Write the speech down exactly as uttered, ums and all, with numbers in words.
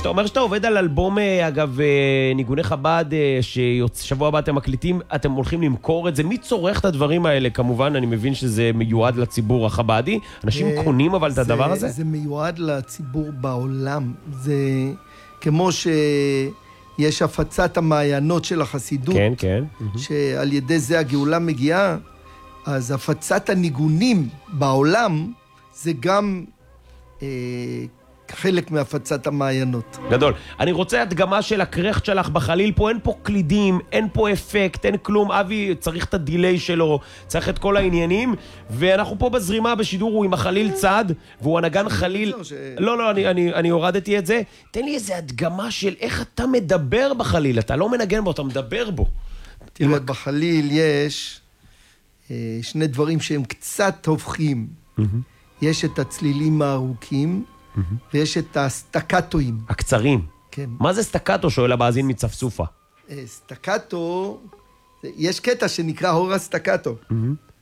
כשאתה אומר שאתה עובד על אלבום, אגב, ניגוני חב"ד, ששבוע הבא אתם מקליטים, אתם הולכים למכור את זה, מי צורך את הדברים האלה? כמובן, אני מבין שזה מיועד לציבור החב"די, אנשים קונים אבל את הדבר הזה? זה מיועד לציבור בעולם, זה כמו שיש הפצת המעיינות של החסידות, כן, כן. שעל ידי זה הגאולה מגיעה, אז הפצת הניגונים בעולם זה גם אה, חלק מהפצת המעיינות. גדול. אני רוצה הדגמה של הקרחט שלך בחליל, פה אין פה קלידים, אין פה אפקט, אין כלום. אבי צריך את הדילי שלו, צריך את כל העניינים, ואנחנו פה בזרימה בשידור, הוא עם החליל צד, והוא הנגן חליל... ש... לא, לא, אני, אני, אני הורדתי את זה. תן לי איזה הדגמה של איך אתה מדבר בחליל, אתה לא מנגן בו, אתה מדבר בו. תראה, בחליל יש אה, שני דברים שהם קצת הופכים. Mm-hmm. יש את הצלילים הארוכים, mm-hmm. ויש את הסטקטואים. הקצרים. כן. מה זה סטקטו? שואל הבאזין מצפסופה. סטקטו, יש קטע שנקרא הורה סטקטו. Mm-hmm.